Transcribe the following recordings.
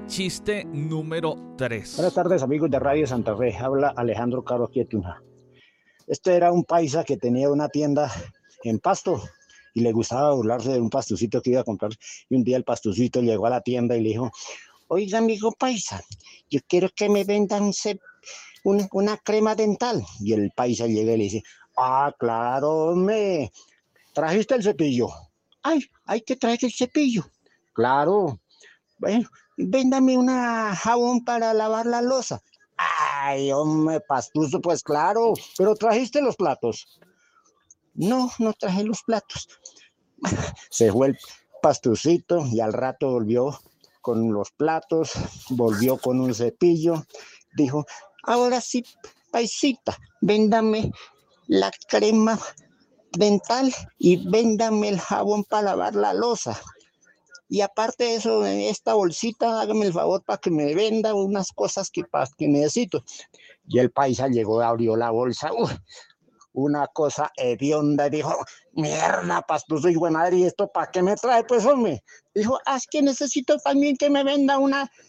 Chiste número 3. Buenas tardes, amigos de Radio Santa Fe. Habla Alejandro Caro Quietuna. Este era un paisa que tenía una tienda en Pasto y le gustaba burlarse de un pastucito que iba a comprar. Y un día el pastucito llegó a la tienda y le dijo: oiga, amigo paisa, yo quiero que me vendan una crema dental. Y el paisa llega y le dice: ah, claro, me trajiste el cepillo. Ay, hay que traer el cepillo. Claro. Bueno, véndame una jabón para lavar la loza. Ay, hombre, pastuso, pues claro, pero trajiste los platos. No, no traje los platos. Se fue el pastucito y al rato volvió con los platos, volvió con un cepillo. Dijo: ahora sí, paisita, véndame la crema dental y véndame el jabón para lavar la loza. Y aparte de eso, en esta bolsita, hágame el favor para que me venda unas cosas que necesito. Y el paisa llegó, abrió la bolsa, una cosa hedionda, y dijo: mierda, pastuso, hijo de madre, ¿y esto para qué me trae, pues, hombre? Dijo: es que necesito también que me venda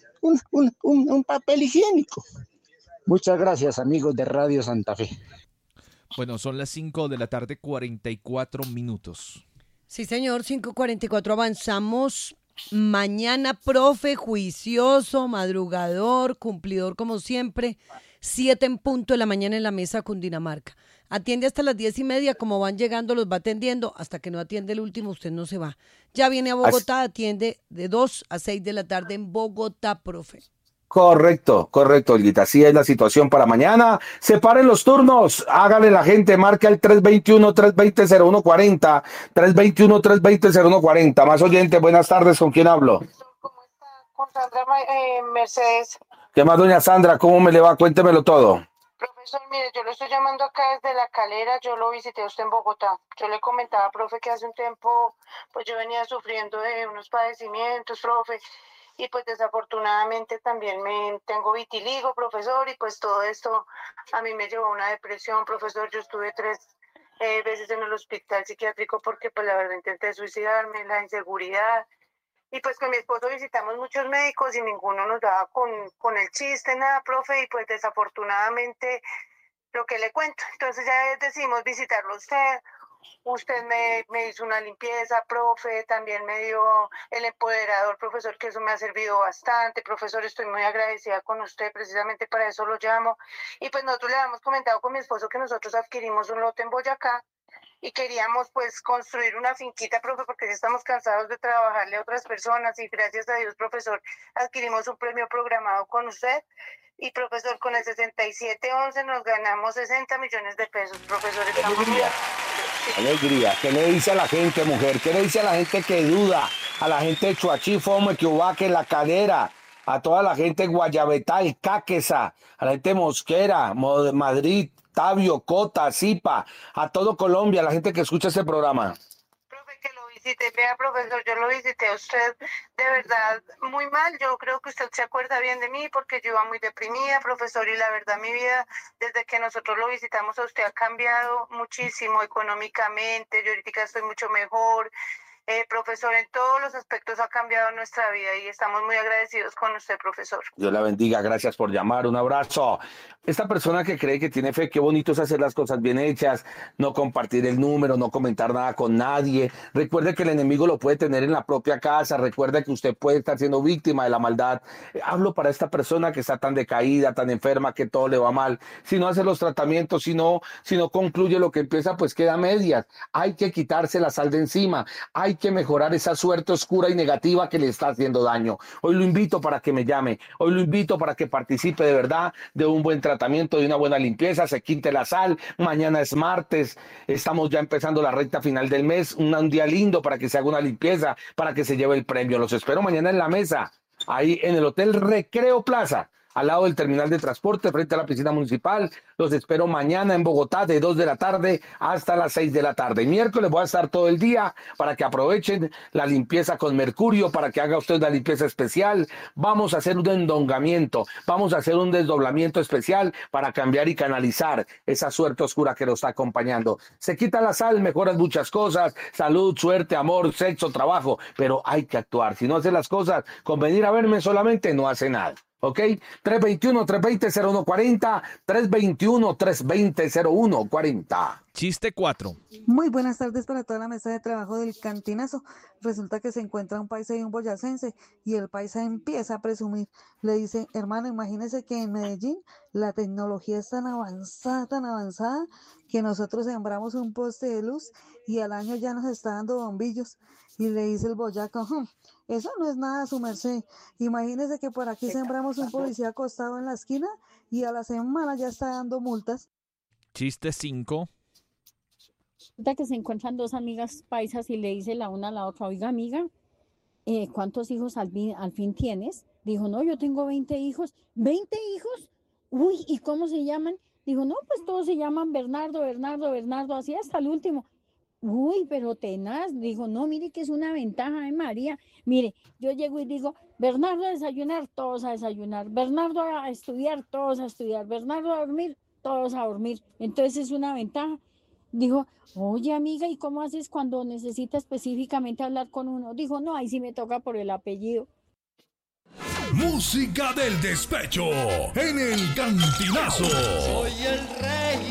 un papel higiénico. Muchas gracias, amigos de Radio Santa Fe. Bueno, son las 5 de la tarde, 44 minutos. Sí, señor, 5:44, avanzamos. Mañana, profe, juicioso, madrugador, cumplidor como siempre. 7 en punto de la mañana en la mesa Cundinamarca. Atiende hasta las 10:30, como van llegando los va atendiendo. Hasta que no atiende el último, usted no se va. Ya viene a Bogotá, atiende de 2 a 6 de la tarde en Bogotá, profe. Correcto, Olguita. Así es la situación para mañana. Separen los turnos. Hágale la gente. Marca el 321-320-0140. 321-320-0140. Más oyentes, buenas tardes. ¿Con quién hablo? ¿Cómo está? Con Sandra Mercedes. ¿Qué más, doña Sandra? ¿Cómo me le va? Cuéntemelo todo. Profesor, mire, yo lo estoy llamando acá desde La Calera. Yo lo visité a usted en Bogotá. Yo le comentaba, profe, que hace un tiempo pues yo venía sufriendo de unos padecimientos, profe. Y pues desafortunadamente también tengo vitiligo, profesor, y pues todo esto a mí me llevó a una depresión, profesor. Yo estuve 3 veces en el hospital psiquiátrico porque pues la verdad intenté suicidarme, la inseguridad. Y pues con mi esposo visitamos muchos médicos y ninguno nos daba con el chiste, nada, profe, y pues desafortunadamente lo que le cuento. Entonces ya decidimos visitarlo a usted. Usted me hizo una limpieza, profe, también me dio el empoderador, profesor, que eso me ha servido bastante. Profesor, estoy muy agradecida con usted, precisamente para eso lo llamo. Y pues nosotros le habíamos comentado con mi esposo que nosotros adquirimos un lote en Boyacá y queríamos pues construir una finquita, profe, porque ya estamos cansados de trabajarle a otras personas y gracias a Dios, profesor, adquirimos un premio programado con usted. Y profesor, con el 6711 nos ganamos 60 millones de pesos, profesor. Alegría. ¿Qué le dice a la gente, mujer? ¿Qué le dice a la gente que duda? A la gente de Chuachí, Fome, Quiobaque, La Calera, a toda la gente de Guayabetal, Cáqueza, a la gente de Mosquera, Madrid, Tabio, Cota, Zipa, a todo Colombia, a la gente que escucha este programa. Que lo visité, vea, profesor, yo lo visité a usted de verdad muy mal. Yo creo que usted se acuerda bien de mí porque yo iba muy deprimida, profesor, y la verdad mi vida desde que nosotros lo visitamos a usted ha cambiado muchísimo económicamente. Yo ahorita estoy mucho mejor. Profesor, en todos los aspectos ha cambiado nuestra vida y estamos muy agradecidos con usted, profesor. Dios la bendiga, gracias por llamar, un abrazo. Esta persona que cree que tiene fe, qué bonito es hacer las cosas bien hechas, no compartir el número, no comentar nada con nadie. Recuerde que el enemigo lo puede tener en la propia casa, recuerde que usted puede estar siendo víctima de la maldad. Hablo para esta persona que está tan decaída, tan enferma, que todo le va mal. Si no hace los tratamientos, si no concluye lo que empieza, pues queda a medias. Hay que quitarse la sal de encima, hay que mejorar esa suerte oscura y negativa que le está haciendo daño. Hoy lo invito para que me llame, hoy lo invito para que participe de verdad de un buen tratamiento, de una buena limpieza, se quite la sal. Mañana es martes, estamos ya empezando la recta final del mes, un día lindo para que se haga una limpieza, para que se lleve el premio. Los espero mañana en la mesa, ahí en el Hotel Recreo Plaza. al lado del terminal de transporte, frente a la piscina municipal. Los espero mañana en Bogotá de 2 de la tarde hasta las 6 de la tarde. Miércoles voy a estar todo el día para que aprovechen la limpieza con mercurio, para que haga usted una limpieza especial. Vamos a hacer un endongamiento, vamos a hacer un desdoblamiento especial para cambiar y canalizar esa suerte oscura que nos está acompañando. Se quita la sal, mejoran muchas cosas, salud, suerte, amor, sexo, trabajo, pero hay que actuar. Si no hace las cosas con venir a verme solamente, no hace nada. ¿Ok? 321-320-0140, 321-320-0140. Chiste 4. Muy buenas tardes para toda la mesa de trabajo del Cantinazo. Resulta que se encuentra un paisa y un boyacense y el paisa empieza a presumir. Le dice, hermano, imagínese que en Medellín la tecnología es tan avanzada que nosotros sembramos un poste de luz y al año ya nos está dando bombillos. Y le dice el boyaco, eso no es nada, su merced. Imagínese que por aquí sembramos un policía acostado en la esquina y a la semana ya está dando multas. Chiste 5. Resulta que se encuentran dos amigas paisas y le dice la una a la otra, oiga amiga, ¿cuántos hijos al fin tienes? Dijo, no, yo tengo 20 hijos. ¿20 hijos? Uy, ¿y cómo se llaman? Dijo, no, pues todos se llaman Bernardo, así hasta el último. Uy, pero tenaz. Dijo, no, mire que es una ventaja de María. Mire, yo llego y digo, Bernardo a desayunar, todos a desayunar. Bernardo a estudiar, todos a estudiar. Bernardo a dormir, todos a dormir. Entonces es una ventaja. Dijo, oye amiga, ¿y cómo haces cuando necesitas específicamente hablar con uno? Dijo, no, ahí sí me toca por el apellido. Música del despecho en el Cantinazo. Soy el rey.